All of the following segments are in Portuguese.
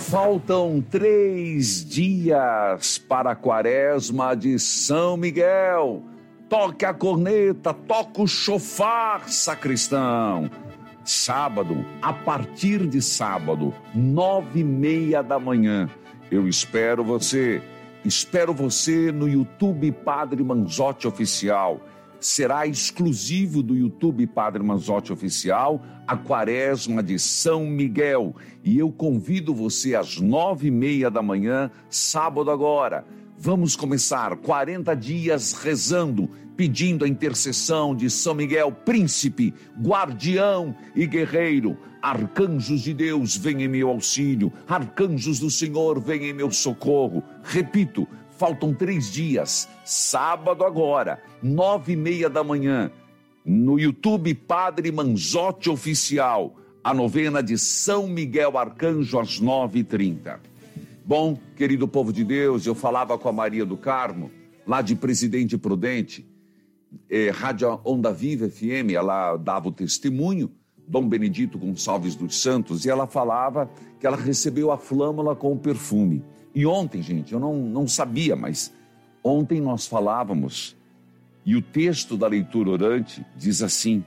Faltam 3 dias para a quaresma de São Miguel. Toque a corneta, toca o chofar, sacristão. Sábado, a partir de sábado, 9h30 da manhã. Eu espero você no YouTube Padre Manzotti Oficial. Será exclusivo do YouTube Padre Manzotti Oficial a quaresma de São Miguel. E eu convido você às 9h30 da manhã, sábado agora. Vamos começar 40 dias rezando, pedindo a intercessão de São Miguel, príncipe, guardião e guerreiro. Arcanjos de Deus, vem em meu auxílio. Arcanjos do Senhor, vem em meu socorro. Repito, faltam 3 dias, sábado agora, 9h30 da manhã, no YouTube Padre Manzotti Oficial, a novena de São Miguel Arcanjo às 9h30. Bom, querido povo de Deus, eu falava com a Maria do Carmo, lá de Presidente Prudente, Rádio Onda Viva FM, ela dava o testemunho, Dom Benedito Gonçalves dos Santos, e ela falava que ela recebeu a flâmula com o perfume. E ontem, gente, eu não sabia, mas ontem nós falávamos, e o texto da leitura orante diz assim,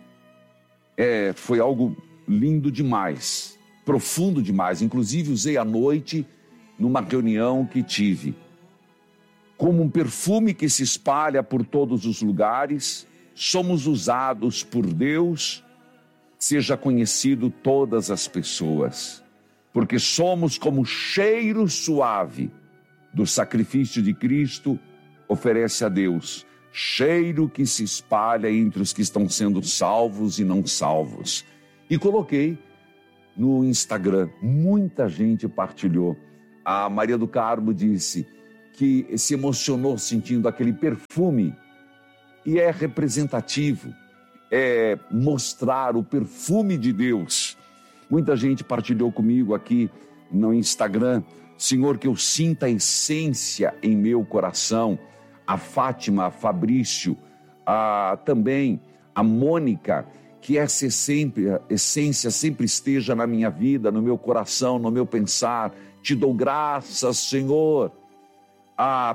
foi algo lindo demais, profundo demais, inclusive usei à noite numa reunião que tive. Como um perfume que se espalha por todos os lugares, somos usados por Deus, seja conhecido todas as pessoas, porque somos como cheiro suave do sacrifício de Cristo oferece a Deus, cheiro que se espalha entre os que estão sendo salvos e não salvos. E coloquei no Instagram, muita gente partilhou. A Maria do Carmo disse que se emocionou sentindo aquele perfume, e é representativo, é mostrar o perfume de Deus. Muita gente partilhou comigo aqui no Instagram, Senhor, que eu sinta a essência em meu coração. A Fátima, a Fabrício, também a Mônica, que essa essência sempre esteja na minha vida, no meu coração, no meu pensar. Te dou graças, Senhor. A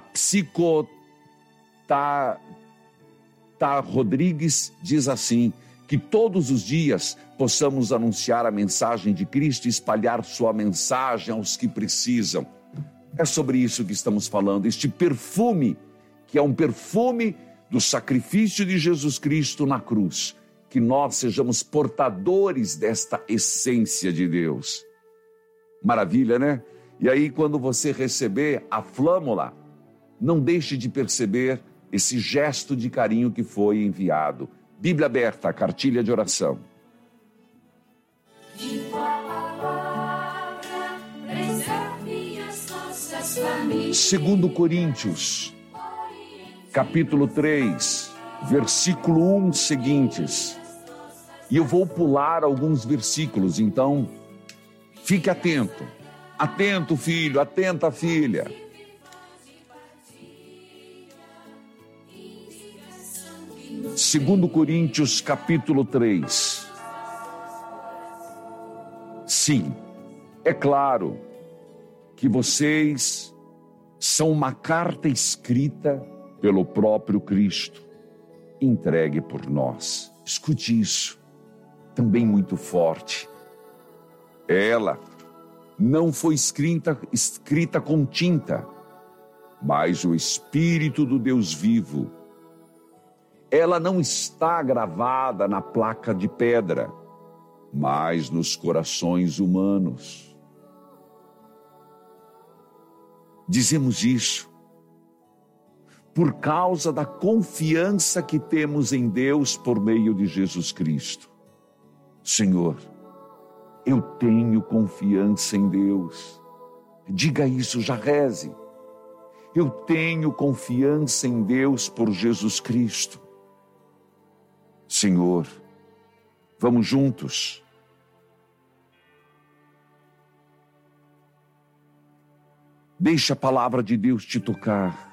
Rodrigues diz assim, que todos os dias possamos anunciar a mensagem de Cristo e espalhar sua mensagem aos que precisam. É sobre isso que estamos falando, este perfume, que é um perfume do sacrifício de Jesus Cristo na cruz, que nós sejamos portadores desta essência de Deus. Maravilha, né? E aí, quando você receber a flâmula, não deixe de perceber esse gesto de carinho que foi enviado. Bíblia aberta, cartilha de oração. Que tua palavra preserve as nossas famílias. 2 Coríntios, capítulo 3, versículo 1 seguintes. E eu vou pular alguns versículos, então fique atento. Atento, filho, atenta, filha. 2 Coríntios, capítulo 3. Sim, é claro que vocês são uma carta escrita pelo próprio Cristo, entregue por nós. Escute isso, também muito forte. Ela não foi escrita com tinta, mas o Espírito do Deus vivo. Ela não está gravada na placa de pedra, mas nos corações humanos. Dizemos isso por causa da confiança que temos em Deus por meio de Jesus Cristo. Senhor, eu tenho confiança em Deus. Diga isso, já reze. Eu tenho confiança em Deus por Jesus Cristo. Senhor, vamos juntos. Deixa a palavra de Deus te tocar.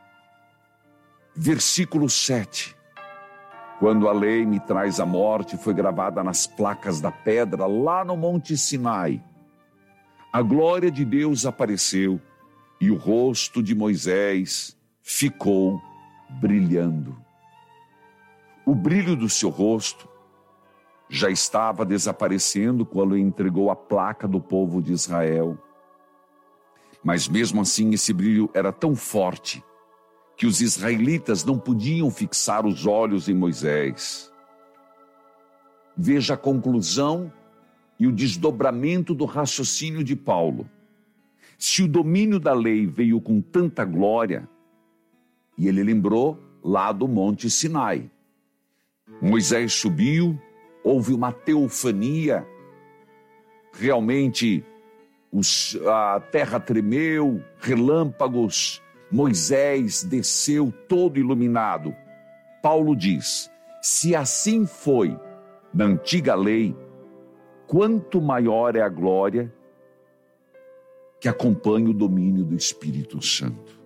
Versículo 7. Quando a lei me traz a morte, foi gravada nas placas da pedra lá no Monte Sinai. a glória de Deus apareceu e o rosto de Moisés ficou brilhando. O brilho do seu rosto já estava desaparecendo quando entregou a placa do povo de Israel. Mas mesmo assim esse brilho era tão forte que os israelitas não podiam fixar os olhos em Moisés. Veja a conclusão e o desdobramento do raciocínio de Paulo. Se o domínio da lei veio com tanta glória, e ele lembrou lá do Monte Sinai. Moisés subiu, houve uma teofania, realmente a terra tremeu, relâmpagos, Moisés desceu todo iluminado. Paulo diz, se assim foi na antiga lei, quanto maior é a glória que acompanha o domínio do Espírito Santo.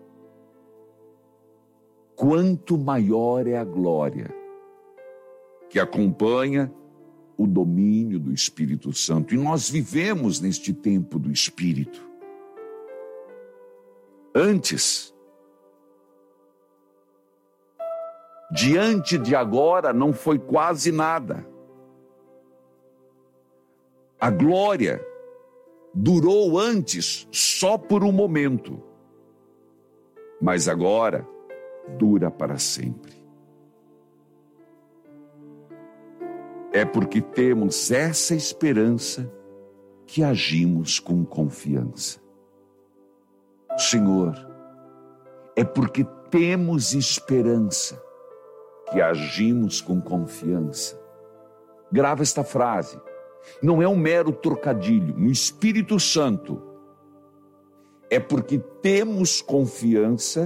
Quanto maior é a glória que acompanha o domínio do Espírito Santo. E nós vivemos neste tempo do Espírito. Antes, diante de agora, não foi quase nada. A glória durou antes só por um momento, mas agora dura para sempre. É porque temos essa esperança que agimos com confiança. Senhor, é porque temos esperança que agimos com confiança. Grava esta frase. Não é um mero trocadilho. No Espírito Santo, é porque temos confiança,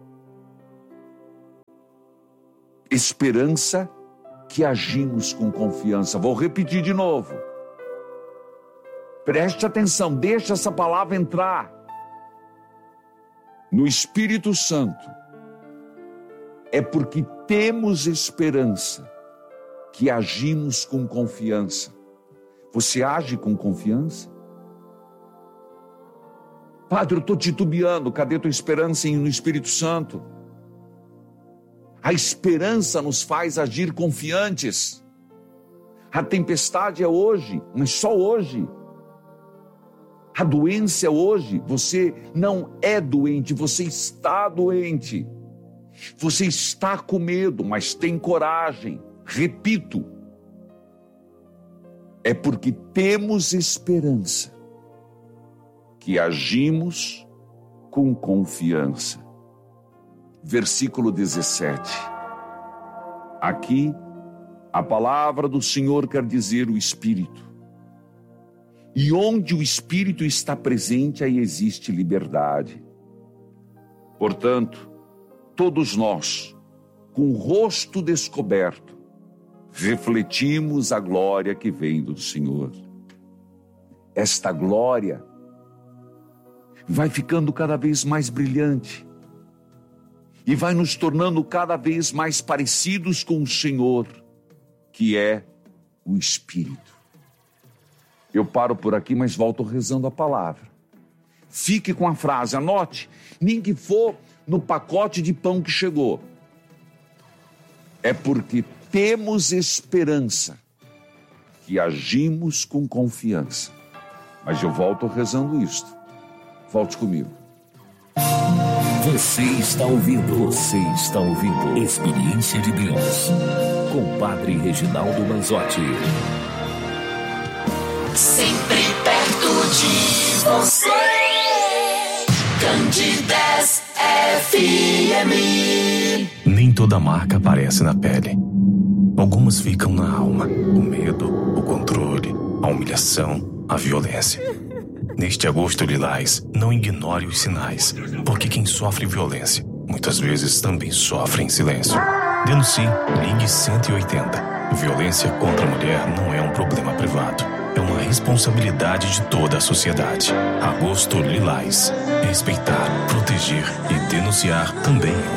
esperança, que agimos com confiança. Vou repetir de novo. Preste atenção, deixa essa palavra entrar. No Espírito Santo, é porque temos esperança que agimos com confiança. Você age com confiança? Padre, eu estou titubeando. Cadê tua esperança no Espírito Santo? A esperança nos faz agir confiantes. A tempestade é hoje, mas só hoje. A doença é hoje. Você não é doente, você está doente. Você está com medo, mas tem coragem. Repito, é porque temos esperança que agimos com confiança. Versículo 17. Aqui, a palavra do Senhor quer dizer o Espírito. E onde o Espírito está presente, aí existe liberdade. Portanto, todos nós, com o rosto descoberto, refletimos a glória que vem do Senhor. Esta glória vai ficando cada vez mais brilhante e vai nos tornando cada vez mais parecidos com o Senhor, que é o Espírito. Eu paro por aqui, mas volto rezando a palavra. Fique com a frase, anote, nem que for no pacote de pão que chegou. É porque temos esperança que agimos com confiança. Mas eu volto rezando isto. Volte comigo. Você está ouvindo Experiência de Deus com Padre Reginaldo Manzotti. Sempre perto de você. Candidez FM. Nem toda marca aparece na pele. Algumas ficam na alma. O medo, o controle, a humilhação, a violência. Neste agosto lilás, não ignore os sinais, porque quem sofre violência, muitas vezes também sofre em silêncio. Denuncie, ligue 180. Violência contra a mulher não é um problema privado. É uma responsabilidade de toda a sociedade. Agosto lilás. Respeitar, proteger e denunciar também